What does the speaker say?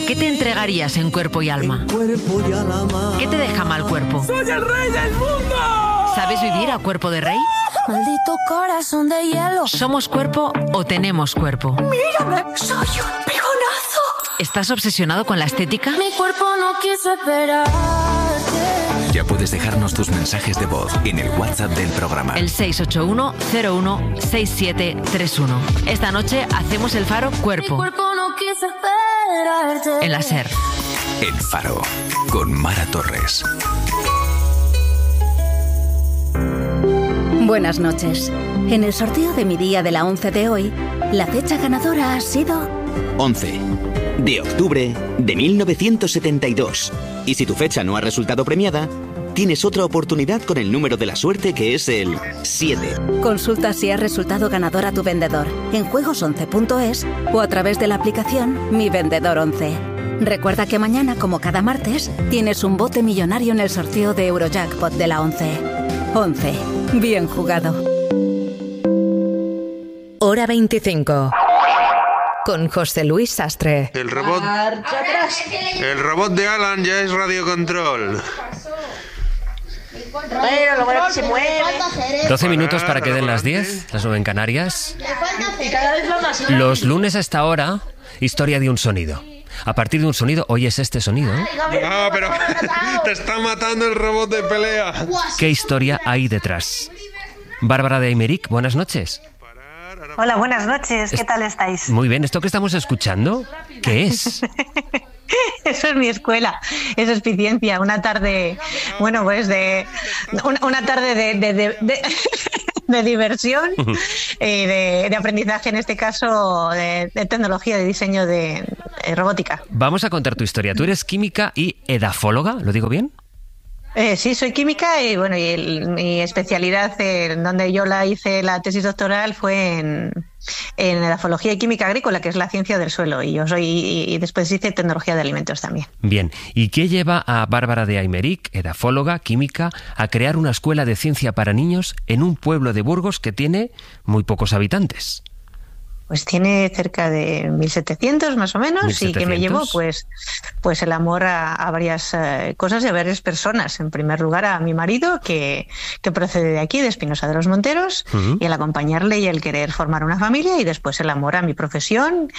qué te entregarías en cuerpo y alma? ¿Qué te deja mal cuerpo? ¡Soy el rey del mundo! ¿Sabes vivir a cuerpo de rey? Maldito corazón de hielo. ¿Somos cuerpo o tenemos cuerpo? Mírame, soy un pegonazo. ¿Estás obsesionado con la estética? Mi cuerpo no quiso esperarte. Ya puedes dejarnos tus mensajes de voz en el WhatsApp del programa. El 681-01-6731. Esta noche hacemos el Faro Cuerpo. Mi cuerpo no quiso esperarte. En la SER. El Faro, con Mara Torres. Buenas noches. En el sorteo de mi día de la 11 de hoy, la fecha ganadora ha sido 11 de octubre de 1972. Y si tu fecha no ha resultado premiada, tienes otra oportunidad con el número de la suerte, que es el 7. Consulta si has resultado ganador a tu vendedor en juegos11.es o a través de la aplicación Mi Vendedor 11. Recuerda que mañana, como cada martes, tienes un bote millonario en el sorteo de Eurojackpot de la 11. 11. Bien jugado. Hora 25. Con José Luis Sastre. El robot de Alan ya es radiocontrol. Bueno, lo bueno que se mueve. 12 minutos para que den las 10, las 9 en Canarias. Y cada vez va más. Los lunes a esta hora, historia de un sonido. A partir de un sonido, oyes este sonido, ¿eh? Ah, pero te está matando el robot de pelea. ¿Qué historia hay detrás? Bárbara de Aymeric, buenas noches. Hola, buenas noches. ¿Qué tal estáis? Muy bien, ¿esto que estamos escuchando? ¿Qué es? Eso es mi escuela, eso es Piciencia, una tarde, bueno, pues una tarde de diversión y de aprendizaje, en este caso de tecnología, de diseño de robótica. Vamos a contar tu historia. Tú eres química y edafóloga, ¿lo digo bien? Sí, soy química y bueno, mi especialidad en donde yo hice la tesis doctoral fue en edafología y química agrícola, que es la ciencia del suelo, y después hice tecnología de alimentos también. Bien, ¿y qué lleva a Bárbara de Aymeric, edafóloga, química, a crear una escuela de ciencia para niños en un pueblo de Burgos que tiene muy pocos habitantes? Pues tiene cerca de 1.700 más o menos, 1.700. Y que me llevó pues el amor a varias cosas y a varias personas. En primer lugar a mi marido, que procede de aquí, de Espinosa de los Monteros, y el acompañarle y el querer formar una familia, y después el amor a mi profesión